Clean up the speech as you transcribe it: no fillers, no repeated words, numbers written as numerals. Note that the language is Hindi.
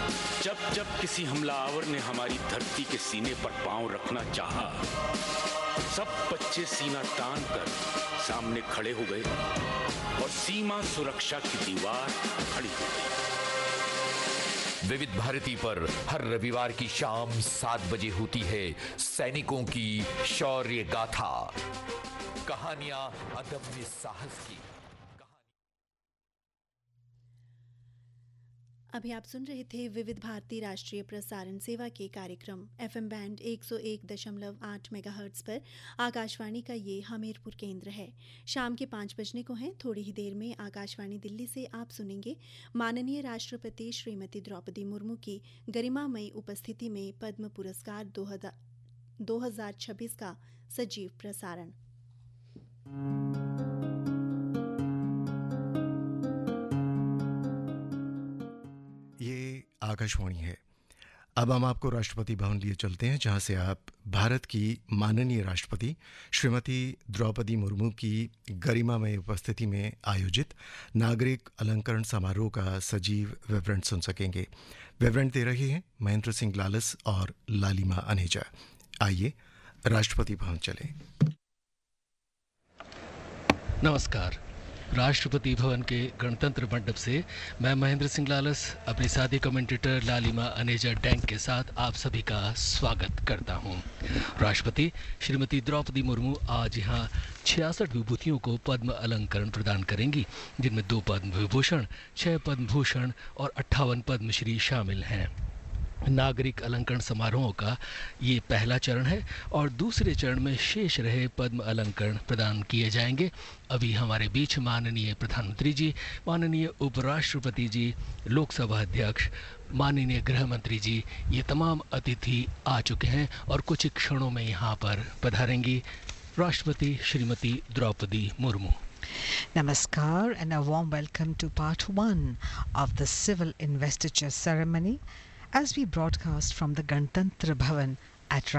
जब जब किसी हमलावर ने हमारी धरती के सीने पर पांव रखना चाहा, सब बच्चे सीना तान कर सामने खड़े हो गए और सीमा सुरक्षा की दीवार खड़ी हो गई। विविध भारती पर हर रविवार की शाम 7 बजे होती है सैनिकों की शौर्य गाथा, कहानियां अदम्य साहस की। अभी आप सुन रहे थे विविध भारती राष्ट्रीय प्रसारण सेवा के कार्यक्रम FM बैंड 101.8 मेगाहर्ट्ज पर आकाशवाणी का ये हमीरपुर केंद्र है। शाम के 5 बजने को हैं। थोड़ी ही देर में आकाशवाणी दिल्ली से आप सुनेंगे माननीय राष्ट्रपति श्रीमती द्रौपदी मुर्मू की गरिमामयी उपस्थिति में पद्म पुरस्कार 2026 का सजीव प्रसारण। आकाशवाणी है। अब हम आपको राष्ट्रपति भवन लिए चलते हैं, जहां से आप भारत की माननीय राष्ट्रपति श्रीमती द्रौपदी मुर्मू की गरिमामय उपस्थिति में आयोजित नागरिक अलंकरण समारोह का सजीव विवरण सुन सकेंगे। विवरण दे रहे हैं महेंद्र सिंह लालस और लालिमा अनेजा। आइए राष्ट्रपति भवन चले। नमस्कार। राष्ट्रपति भवन के गणतंत्र मंडप से मैं महेंद्र सिंह लालस अपनी साथी कमेंटेटर लालिमा अनेजा डैंग के साथ आप सभी का स्वागत करता हूं। राष्ट्रपति श्रीमती द्रौपदी मुर्मू आज यहां 66 विभूतियों को पद्म अलंकरण प्रदान करेंगी, जिनमें 2 पद्म विभूषण, 6 पद्म भूषण और 58 पद्मश्री शामिल हैं। नागरिक अलंकरण समारोह का ये पहला चरण है और दूसरे चरण में शेष रहे पद्म अलंकरण प्रदान किए जाएंगे। अभी हमारे बीच माननीय प्रधानमंत्री जी, माननीय उपराष्ट्रपति जी, लोकसभा अध्यक्ष, माननीय गृह मंत्री जी, ये तमाम अतिथि आ चुके हैं और कुछ ही क्षणों में यहाँ पर पधारेंगी राष्ट्रपति Shrimati Draupadi Murmu. Namaskar and a warm welcome to part 1 of the civil investiture ceremony as we broadcast from the Ganatantra Bhavan at